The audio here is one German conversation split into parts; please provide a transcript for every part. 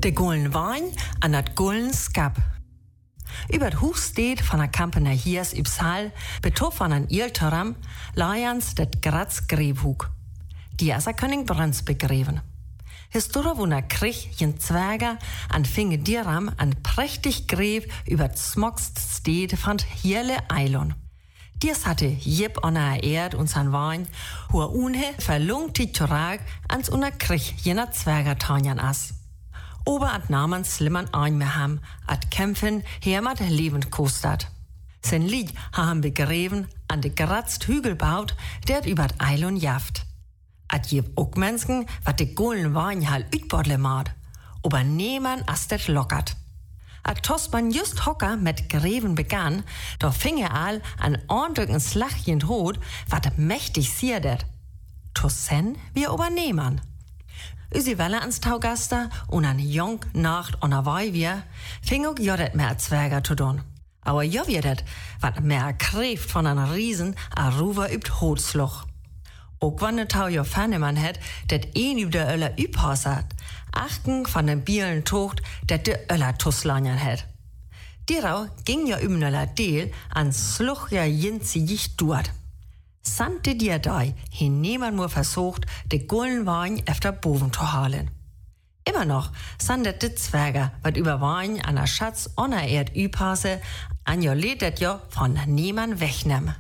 De Gullen Wein an dat Gullen Skap. Über d Hus steht von der Kampener Hiers Übsal, betof von an Ilteram, Lajans det Graz Grevhug. Die ist a König Brunns begräven. Historie wo na Krich jen Zwerger an Finge Diram an prächtig Grev über d smogst steht von Hierle Eilon. Dies hatte jeb ona Erd und san Wein, hua unhe verlungt die Torag ans una Krich jener Zwerger Tanjan as. Ober at Namen slimmern einmeham, at kämpfen hermat lebend kostat. Sein Lied haben begräven an de Gratzt Hügel baut, der über d Eilon jaft. At jeb ook Menschen, wat de Gullen Wein hal ütbodle maat, ober neman as det lockert. At Tosman just hocker mit Greven begann, da fing all an ordentlichen Slachchen tot, wat mächtig sierdet. Tossen wir obernehmen. Usi Welle ans Taugaster und an Jong Nacht ona Wei wir, fing auch jodet mehr Zwerger zu tun. Aber jo wird wat mehr Kräft von an Riesen a Ruwer übt Hotsloch. Ook wann ne Tau jo Fernemann het, det een üb der Öller übhausert, achten von den Bielen Tocht, det de Öller Tusslanjan het. Dirau ging ja üben Öller Deel an Sluch ja jinzi jicht duat. Sante dir dei, hineman nur versucht, de Gullen Wein efter Boven zu halen. Immer noch sandet de Zwerger, wat über Wein an der Schatz onna Erd übhase, an jo ledet jo von niemand wegnehmen.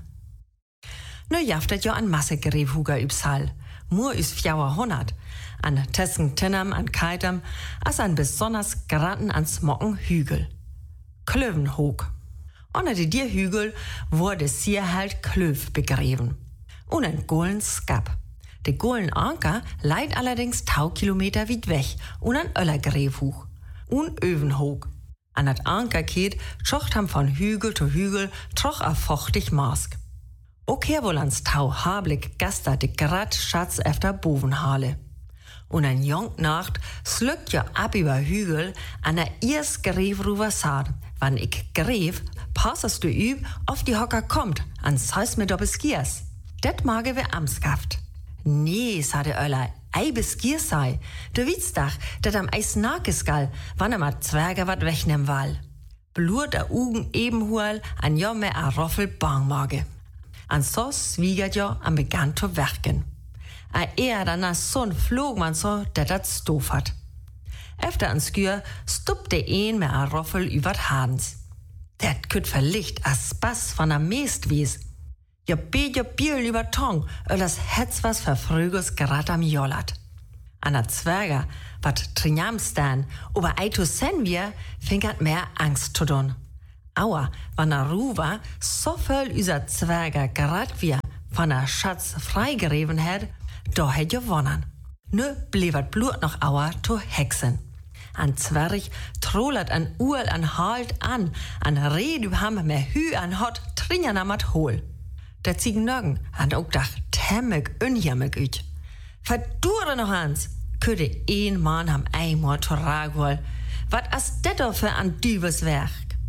Nu jaftet jo an Masse Grevhuger übsal, mur is 400, an Tessen Tinnam an Keitam, as an besonders geraten ans Mocken Hügel. Klövenhoog. Unter die Hügel wurde sie halt Klöv begräben. Und ein Gullen Skap. De Gullen Anker leidt allerdings 1000 Kilometer weit weg und an Öller Grevhug. Und Övenhoog. An dat Anker geht, schocht ham von Hügel zu Hügel, troch a fochtig Mask. Ook her wohl ans Tau hablig gaster de grad Schatz efter Bovenhale. Und ein Jong Nacht slückt ja ab über Hügel an der irs Grev Ruversad. Wann ich Grev, passest du üb, auf die Hocker kommt, ans Haus mit Dobeskiers. Det mage wir amskaft. Nee, sa de Öller, ei beskier sei. Du wietst dach, dat am Eis nakeskall, wann ma Zwerger wat wegnehm wall. Blur der Ugen ebenhual an jo me a Roffel bangmage. An so swiegert jo am begann zu werken. A eher dann as Sonn flog man so, dat stofert. Efter an Skür stuppt de een me a Roffel übert Hadens. Det kütt verlicht as Spaß von am meest wies. Jo biel über Tong, öllers hetz was verfrügers grad am Jollat. An der Zwerger, wat trinjamstan, ober eitu sen wir, fingert mehr Angst zu tun. Aua, wann a Ruwa so viel üser Zwerger grad wir von der Schatz freigereven hätt, da hätt jo wonnen. Nö blewert Blut noch Aua to Hexen. An Zwerg trollert an Uhl an Halt an Red überham mehr Hü an Hot trinjana mat hol. Der Ziegennögen an ook dach temmig unjamig üt. Verdure noch ans, köde een Mann ham einmal toragwol. Wat as detto für an düves Werk?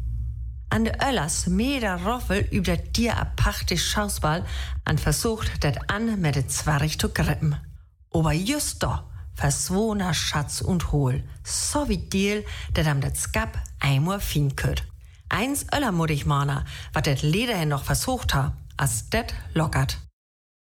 An de Öllers meder Roffel über dir a pachte Schausball an versucht dat an mit de Zwerg zu grippen. Aber just da verswohner Schatz und Hohl, so wie Deel, dat am det Skap einmal fin köt. Eins Öllermutig Mana, wat det Lederhen noch versucht ha, as det lockert.